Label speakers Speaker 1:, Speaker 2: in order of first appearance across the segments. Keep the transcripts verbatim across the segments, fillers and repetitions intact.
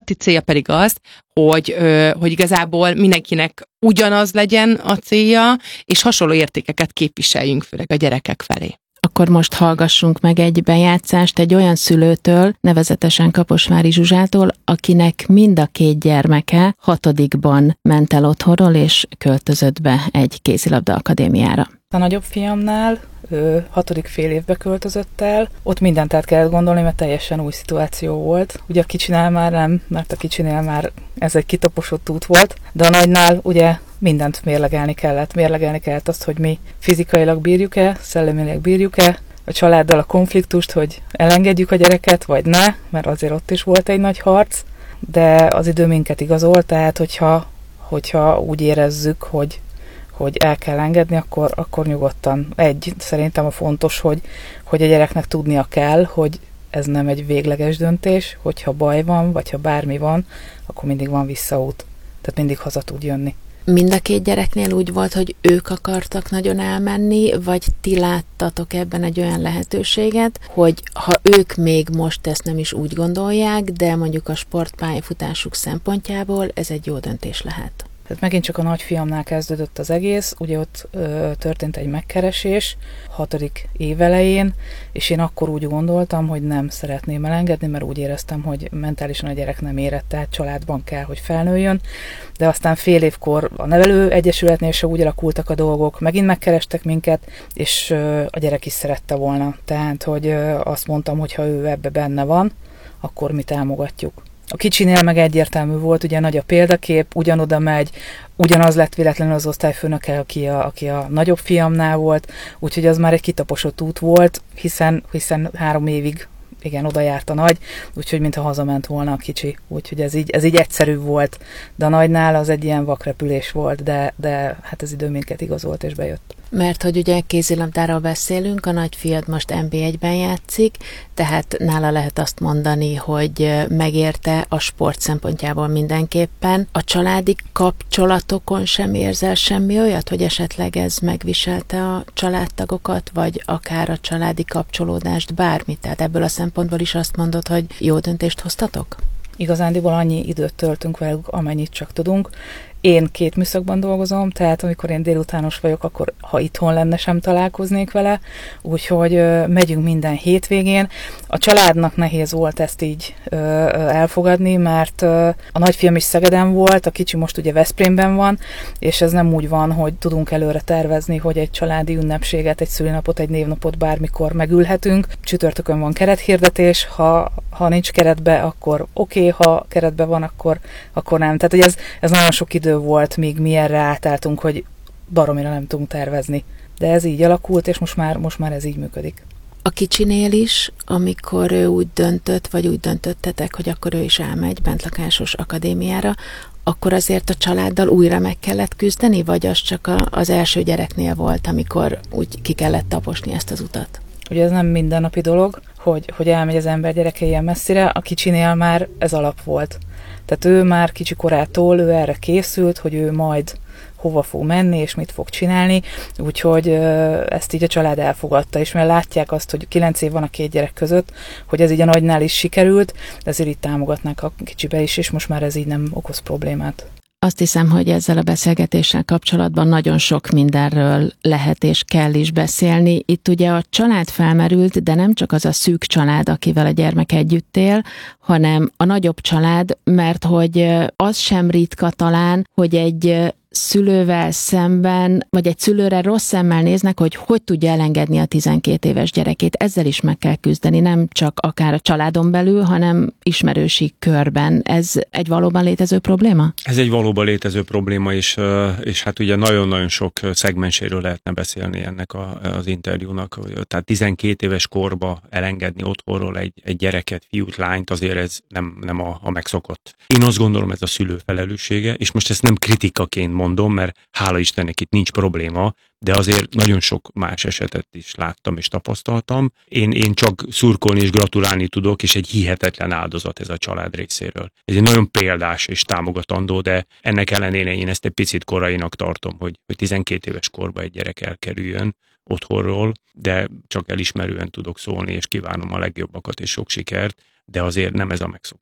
Speaker 1: alatti célja pedig az, hogy, hogy igazából mindenkinek ugyanaz legyen a célja, és hasonló értékeket képviseljünk, főleg a gyerekek felé.
Speaker 2: Akkor most hallgassunk meg egy bejátszást egy olyan szülőtől, nevezetesen Kaposvári Zsuzsától, akinek mind a két gyermeke hatodikban ment el otthonról, és költözött be egy kézilabda akadémiára.
Speaker 3: A nagyobb fiamnál ő hatodik fél évbe költözött el, ott mindent át kellett gondolni, mert teljesen új szituáció volt. Ugye a kicsinél már nem, mert a kicsinél már ez egy kitaposott út volt, de a nagynál ugye mindent mérlegelni kellett. Mérlegelni kellett azt, hogy mi fizikailag bírjuk-e, szellemileg bírjuk-e, a családdal a konfliktust, hogy elengedjük a gyereket, vagy ne, mert azért ott is volt egy nagy harc, de az idő minket igazol, tehát hogyha, hogyha úgy érezzük, hogy hogy el kell engedni, akkor, akkor nyugodtan. Egy, szerintem a fontos, hogy, hogy a gyereknek tudnia kell, hogy ez nem egy végleges döntés, hogyha baj van, vagy ha bármi van, akkor mindig van visszaút. Tehát mindig haza tud jönni.
Speaker 2: Mind a két gyereknél úgy volt, hogy ők akartak nagyon elmenni, vagy ti láttatok ebben egy olyan lehetőséget, hogy ha ők még most ezt nem is úgy gondolják, de mondjuk a sportpályafutásuk szempontjából ez egy jó döntés lehet.
Speaker 3: Tehát megint csak a nagyfiamnál kezdődött az egész, ugye ott ö, történt egy megkeresés hatodik év elején, és én akkor úgy gondoltam, hogy nem szeretném elengedni, mert úgy éreztem, hogy mentálisan a gyerek nem érett, tehát családban kell, hogy felnőjön, de aztán fél évkor a nevelő egyesületnél se úgy alakultak a dolgok, megint megkerestek minket, és ö, a gyerek is szerette volna. Tehát, hogy ö, azt mondtam, hogy ha ő ebbe benne van, akkor mi támogatjuk. A kicsinél meg egyértelmű volt, ugye nagy a példakép, ugyanoda megy, ugyanaz lett véletlenül az osztályfőnöke, aki a, aki a nagyobb fiamnál volt, úgyhogy az már egy kitaposott út volt, hiszen, hiszen három évig igen, oda járt a nagy, úgyhogy mintha hazament volna a kicsi. Úgyhogy ez így, ez így egyszerű volt, de a nagynál az egy ilyen vakrepülés volt, de, de hát az idő minket igazolt és bejött.
Speaker 2: Mert hogy ugye kézilabdáról beszélünk, a nagyfiad most en bé egyben játszik, tehát nála lehet azt mondani, hogy megérte a sport szempontjából mindenképpen. A családi kapcsolatokon sem érzel semmi olyat, hogy esetleg ez megviselte a családtagokat, vagy akár a családi kapcsolódást, bármit? Tehát ebből a szempontból is azt mondod, hogy jó döntést hoztatok?
Speaker 3: Igazándiból annyi időt töltünk velük, amennyit csak tudunk. Én két műszakban dolgozom, tehát amikor én délutános vagyok, akkor ha itthon lenne, sem találkoznék vele, úgyhogy ö, megyünk minden hétvégén. A családnak nehéz volt ezt így ö, elfogadni, mert ö, a nagyfiam is Szegeden volt, a kicsi most ugye Veszprémben van, és ez nem úgy van, hogy tudunk előre tervezni, hogy egy családi ünnepséget, egy szülinapot, egy névnapot bármikor megülhetünk. Csütörtökön van kerethirdetés, ha, ha nincs keretbe, akkor oké, okay, ha keretbe van, akkor, akkor nem. Tehát, hogy ez, ez nagyon sok idő volt, míg mi erre átálltunk, hogy baromira nem tudunk tervezni. De ez így alakult, és most már, most már ez így működik.
Speaker 2: A kicsinél is, amikor ő úgy döntött, vagy úgy döntöttetek, hogy akkor ő is elmegy bentlakásos akadémiára, akkor azért a családdal újra meg kellett küzdeni, vagy az csak a, az első gyereknél volt, amikor úgy ki kellett taposni ezt az utat?
Speaker 3: Ugye ez nem mindennapi dolog, hogy, hogy elmegy az ember gyereke ilyen messzire, a kicsinél már ez alap volt. Tehát ő már kicsi korától, ő erre készült, hogy ő majd hova fog menni, és mit fog csinálni, úgyhogy ezt így a család elfogadta, és mert látják azt, hogy kilenc év van a két gyerek között, hogy ez így a nagynál is sikerült, ezért így támogatnak a kicsibe is, és most már ez így nem okoz problémát.
Speaker 2: Azt hiszem, hogy ezzel a beszélgetéssel kapcsolatban nagyon sok mindenről lehet és kell is beszélni. Itt ugye a család felmerült, de nem csak az a szűk család, akivel a gyermek együtt él, hanem a nagyobb család, mert hogy az sem ritka talán, hogy egy szülővel szemben, vagy egy szülőre rossz szemmel néznek, hogy hogy tudja elengedni a tizenkét éves gyerekét. Ezzel is meg kell küzdeni, nem csak akár a családon belül, hanem ismerősi körben. Ez egy valóban létező probléma?
Speaker 4: Ez egy valóban létező probléma, és, és hát ugye nagyon-nagyon sok szegmenséről lehetne beszélni ennek a, az interjúnak. Tehát tizenkét éves korba elengedni otthonról egy, egy gyereket, fiút, lányt, azért ez nem, nem a, a megszokott. Én azt gondolom, ez a szülő felelőssége, és most ezt nem kritikaként mondom, mert hála Istennek itt nincs probléma, de azért nagyon sok más esetet is láttam és tapasztaltam. Én, én csak szurkolni és gratulálni tudok, és egy hihetetlen áldozat ez a család részéről. Ez egy nagyon példás és támogatandó, de ennek ellenére én ezt egy picit korainak tartom, hogy, hogy tizenkét éves korban egy gyerek elkerüljön otthonról, de csak elismerően tudok szólni, és kívánom a legjobbakat és sok sikert, de azért nem ez a megszokott.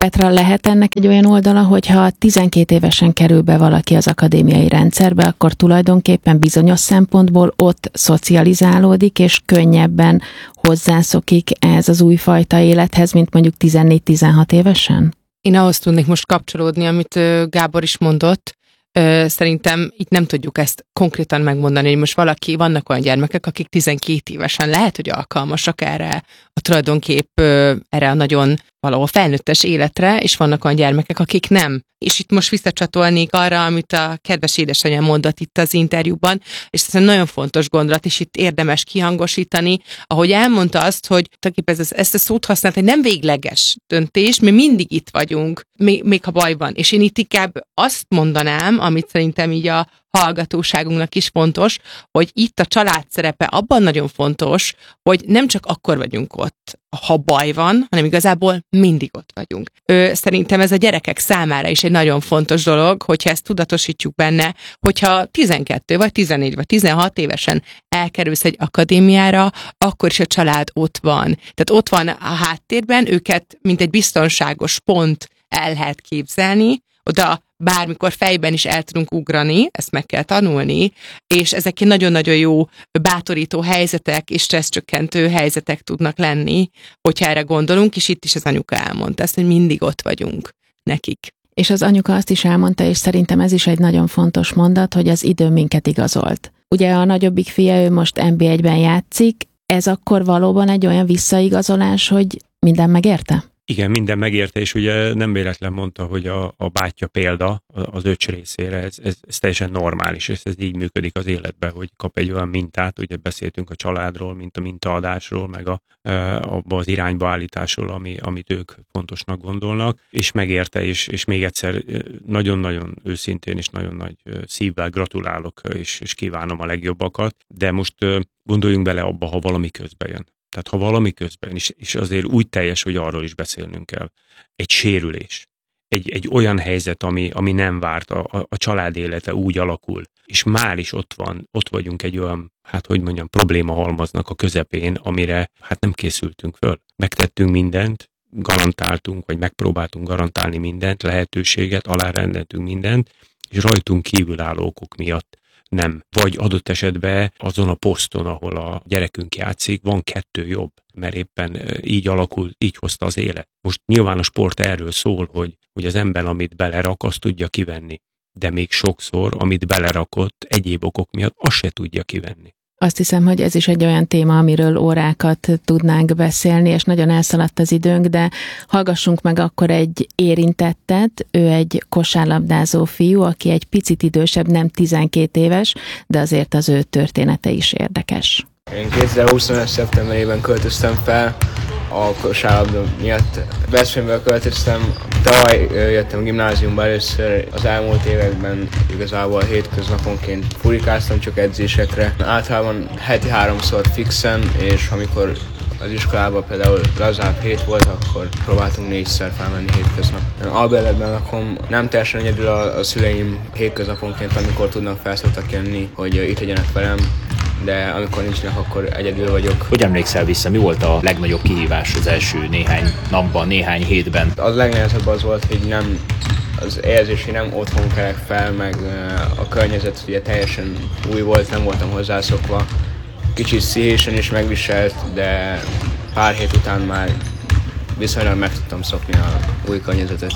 Speaker 2: Petra, lehet ennek egy olyan oldala, hogyha tizenkét évesen kerül be valaki az akadémiai rendszerbe, akkor tulajdonképpen bizonyos szempontból ott szocializálódik, és könnyebben hozzászokik ez az újfajta élethez, mint mondjuk tizennégy-tizenhat évesen?
Speaker 1: Én ahhoz tudnék most kapcsolódni, amit Gábor is mondott. Szerintem itt nem tudjuk ezt konkrétan megmondani, hogy most valaki, vannak olyan gyermekek, akik tizenkét évesen lehet, hogy alkalmasak erre a tulajdonképp erre a nagyon valahol felnőttes életre, és vannak olyan gyermekek, akik nem. És itt most visszacsatolnék arra, amit a kedves édesanyám mondott itt az interjúban, és ez egy nagyon fontos gondolat, és itt érdemes kihangosítani, ahogy elmondta azt, hogy ez, ezt a szót használt, hogy nem végleges döntés, mi mindig itt vagyunk, még, még ha baj van. És én itt inkább azt mondanám, amit szerintem így a hallgatóságunknak is fontos, hogy itt a család szerepe abban nagyon fontos, hogy nem csak akkor vagyunk ott, ha baj van, hanem igazából mindig ott vagyunk. Ö, szerintem ez a gyerekek számára is egy nagyon fontos dolog, hogyha ezt tudatosítjuk benne, hogyha tizenkettő, vagy tizennégy, vagy tizenhat évesen elkerülsz egy akadémiára, akkor is a család ott van. Tehát ott van a háttérben, őket mint egy biztonságos pont el lehet képzelni, oda bármikor fejben is el tudunk ugrani, ezt meg kell tanulni, és ezek nagyon-nagyon jó bátorító helyzetek és stresszcsökkentő helyzetek tudnak lenni, hogyha erre gondolunk, és itt is az anyuka elmondta ezt, hogy mindig ott vagyunk nekik.
Speaker 2: És az anyuka azt is elmondta, és szerintem ez is egy nagyon fontos mondat, hogy az idő minket igazolt. Ugye a nagyobbik fia, ő most en bé egyben játszik, ez akkor valóban egy olyan visszaigazolás, hogy minden megérte?
Speaker 4: Igen, minden megérte, és ugye nem véletlen mondta, hogy a, a bátyja példa az öcs részére, ez, ez, ez teljesen normális, és ez így működik az életben, hogy kap egy olyan mintát, ugye beszéltünk a családról, mint a mintaadásról, meg a, abba az irányba állításról, ami, amit ők fontosnak gondolnak, és megérte, és, és még egyszer nagyon-nagyon őszintén és nagyon nagy szívvel gratulálok, és, és kívánom a legjobbakat, de most gondoljunk bele abba, ha valami közbe jön. Tehát ha valami közben, és, és azért úgy teljes, hogy arról is beszélnünk kell, egy sérülés, egy, egy olyan helyzet, ami, ami nem várt, a, a, a család élete úgy alakul, és már is ott van, ott vagyunk egy olyan, hát hogy mondjam, probléma halmaznak a közepén, amire hát nem készültünk föl. Megtettünk mindent, garantáltunk, vagy megpróbáltunk garantálni mindent, lehetőséget, alárendeltünk mindent, és rajtunk kívülálló okok miatt nem. Vagy adott esetben azon a poszton, ahol a gyerekünk játszik, van kettő jobb, mert éppen így alakul, így hozta az élet. Most nyilván a sport erről szól, hogy, hogy az ember, amit belerak, azt tudja kivenni. De még sokszor, amit belerakott, egyéb okok miatt, azt se tudja kivenni.
Speaker 2: Azt hiszem, hogy ez is egy olyan téma, amiről órákat tudnánk beszélni, és nagyon elszaladt az időnk, de hallgassunk meg akkor egy érintettet. Ő egy kosárlabdázó fiú, aki egy picit idősebb, nem tizenkét éves, de azért az ő története is érdekes.
Speaker 5: Én kétezer-huszonöt szeptemberében költöztem fel, a kosárlabda miatt Veszprémből költöztem. Tavaly jöttem gimnáziumba először, az elmúlt években igazából hétköznaponként furikáztam csak edzésekre. Általában heti háromszor fixen, és amikor az iskolában például lazább hét volt, akkor próbáltunk négyszer felmenni hétköznap. Albertben lakom, nem teljesen egyedül a, a szüleim hétköznaponként, amikor tudnak, fel szoktak jönni, hogy itt legyenek velem, de amikor nincsnek, akkor egyedül vagyok.
Speaker 6: Hogy emlékszel vissza, mi volt a legnagyobb kihívás az első néhány napban, néhány hétben?
Speaker 5: Az legnehezebb az volt, hogy nem, az érzés, hogy nem otthon kelek fel, meg a környezet ugye teljesen új volt, nem voltam hozzászokva. Kicsit pszichésen is megviselt, de pár hét után már viszonylag meg tudtam szokni a új környezetet.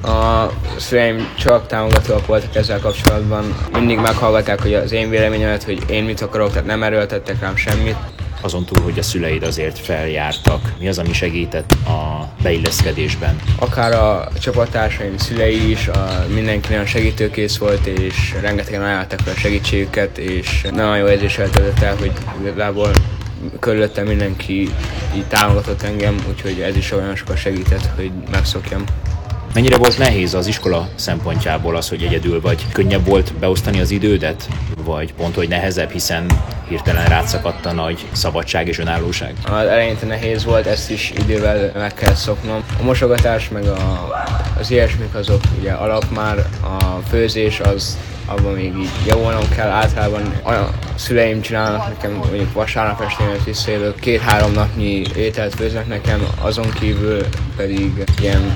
Speaker 5: A szüleim csak támogatóak voltak ezzel kapcsolatban. Mindig meghallgatták, hogy az én véleményemet, hogy én mit akarok, tehát nem erőltettek rám semmit.
Speaker 6: Azon túl, hogy a szüleid azért feljártak, mi az, ami segített a beilleszkedésben?
Speaker 5: Akár a csapattársaim szülei is, a, mindenki nagyon segítőkész volt, és rengetegen ajánlottak fel a segítségüket, és nagyon jó érzéssel töltött el, hogy igazából körülöttem mindenki így támogatott engem, úgyhogy ez is olyan sokat segített, hogy megszokjam.
Speaker 6: Mennyire volt nehéz az iskola szempontjából az, hogy egyedül vagy? Könnyebb volt beosztani az idődet? Vagy pont, hogy nehezebb, hiszen hirtelen rátszakadt a nagy szabadság és önállóság?
Speaker 5: Az eleinte nehéz volt, ezt is idővel meg kell szoknom. A mosogatás meg a, az ilyesmik azok ugye alap már, a főzés az abban még így javulnom kell. Általában a szüleim csinálnak nekem, mondjuk vasárnap estémet visszajövök, két-három napnyi ételt főznek nekem, azon kívül pedig ilyen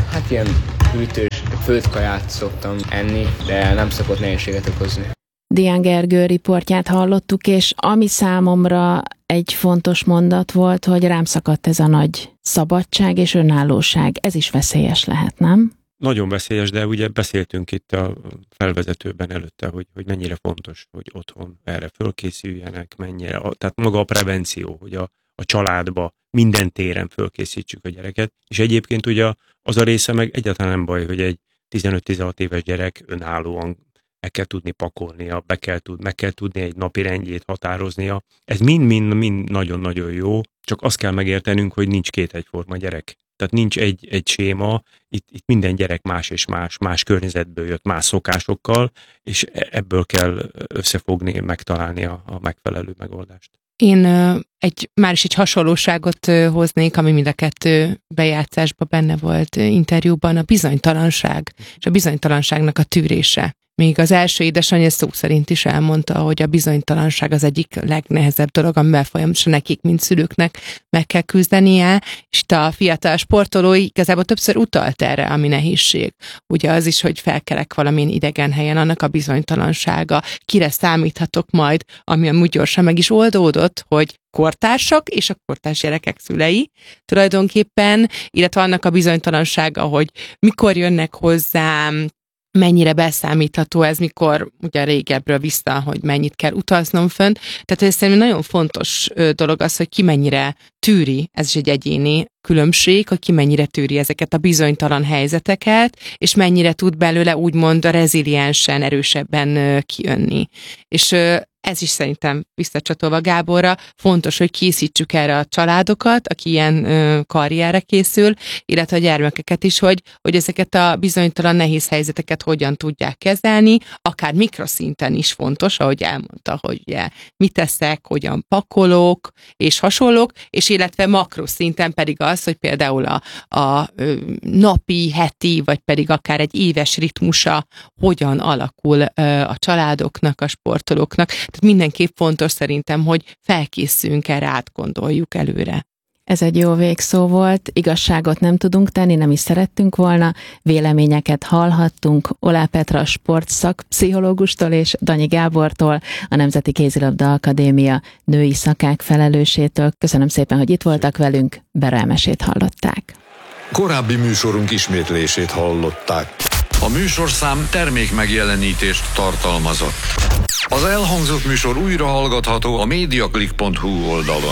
Speaker 5: Hát ilyen hűtős földkaját szoktam enni, de nem szokott nehézséget okozni.
Speaker 2: Dián Gergő riportját hallottuk, és ami számomra egy fontos mondat volt, hogy rám szakadt ez a nagy szabadság és önállóság. Ez is veszélyes lehet, nem?
Speaker 4: Nagyon veszélyes, de ugye beszéltünk itt a felvezetőben előtte, hogy, hogy mennyire fontos, hogy otthon erre fölkészüljenek, mennyire, tehát maga a prevenció, hogy a, a családba minden téren fölkészítsük a gyereket, és egyébként ugye az a része meg egyáltalán nem baj, hogy egy tizenöt-tizenhat éves gyerek önállóan meg kell tudni pakolnia, be kell tud, meg kell tudni egy napi rendjét határoznia. Ez mind-mind nagyon-nagyon jó, csak azt kell megértenünk, hogy nincs két egyforma gyerek. Tehát nincs egy, egy séma, itt, itt minden gyerek más és más, más környezetből jött, más szokásokkal, és ebből kell összefogni, megtalálni a, a megfelelő megoldást.
Speaker 1: Én uh, egy, már is egy hasonlóságot uh, hoznék, ami mind a kettő bejátszásban benne volt uh, interjúban, a bizonytalanság, és a bizonytalanságnak a tűrése. Még az első édesanyja szó szerint is elmondta, hogy a bizonytalanság az egyik legnehezebb dolog, amivel folyamatosan nekik, mint szülőknek meg kell küzdenie, és itt a fiatal sportolói igazából többször utalt erre, ami nehézség. Ugye az is, hogy felkelek valamilyen idegen helyen, annak a bizonytalansága, kire számíthatok majd, ami amúgy gyorsan meg is oldódott, hogy kortársak és a kortárs gyerekek szülei tulajdonképpen, illetve annak a bizonytalansága, hogy mikor jönnek hozzám, mennyire beszámítható ez, mikor ugye régebről vissza, hogy mennyit kell utaznom fönt. Tehát ez szerintem nagyon fontos dolog az, hogy ki mennyire tűri, ez is egy egyéni különbség, hogy ki mennyire tűri ezeket a bizonytalan helyzeteket, és mennyire tud belőle úgymond reziliensen, erősebben kijönni. És ez is szerintem visszacsatolva Gáborra, fontos, hogy készítsük erre a családokat, aki ilyen ö, karrierre készül, illetve a gyermekeket is, hogy, hogy ezeket a bizonytalan nehéz helyzeteket hogyan tudják kezelni, akár mikroszinten is fontos, ahogy elmondta, hogy ugye, mit teszek, hogyan pakolok, és hasonlók, és illetve makroszinten pedig az, hogy például a, a ö, napi, heti, vagy pedig akár egy éves ritmusa hogyan alakul ö, a családoknak, a sportolóknak. Tehát mindenképp fontos szerintem, hogy felkészüljünk erre, átgondoljuk előre.
Speaker 2: Ez egy jó végszó volt, igazságot nem tudunk tenni, nem is szerettünk volna, véleményeket hallhattunk Olá Petra sportszakpszichológustól és Danyi Gábortól, a Nemzeti Kézilabda Akadémia női szakák felelősétől. Köszönöm szépen, hogy itt voltak velünk, Bera Emesét hallották.
Speaker 7: Korábbi műsorunk ismétlését hallották. A műsorszám termékmegjelenítést tartalmazott. Az elhangzott műsor újra hallgatható a mediaclick pont hu oldalon.